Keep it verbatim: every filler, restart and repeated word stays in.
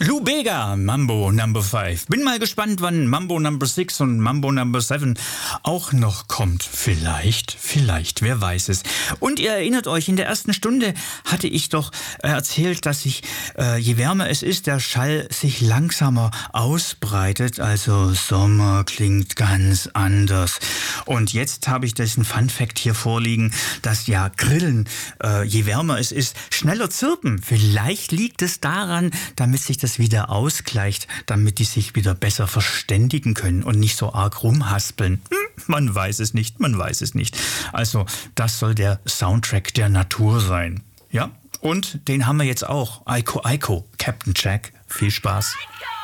Lou Bega, Mambo Number five. Bin mal gespannt, wann Mambo Number six und Mambo Number seven auch noch kommt. Vielleicht, vielleicht, wer weiß es. Und ihr erinnert euch, in der ersten Stunde hatte ich doch äh, erzählt, dass sich, äh, je wärmer es ist, der Schall sich langsamer ausbreitet. Also Sommer klingt ganz anders. Und jetzt habe ich diesen Fun-Fact hier vorliegen, dass ja Grillen, äh, je wärmer es ist, schneller zirpen. Vielleicht liegt es daran, damit sich das wieder ausgleicht, damit die sich wieder besser verständigen können und nicht so arg rumhaspeln. Hm, man weiß es nicht, man weiß es nicht. Also das soll der Soundtrack der Natur sein. Ja, und den haben wir jetzt auch. Aiko Aiko, Captain Jack. Viel Spaß.